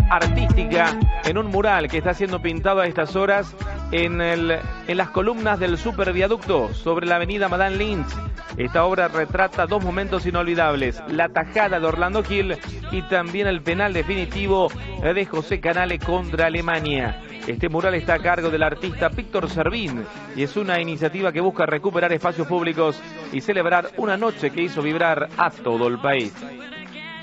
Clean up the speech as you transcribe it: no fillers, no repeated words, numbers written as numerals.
artística en un mural que está siendo pintado a estas horas en las columnas del superviaducto sobre la avenida Madame Lynch. Esta obra retrata dos momentos inolvidables: la tajada de Orlando Gil y también el penal definitivo de José Canale contra Alemania. Este mural está a cargo del artista Víctor Servín y es una iniciativa que busca recuperar espacios públicos y celebrar una noche que hizo vibrar a todo el país.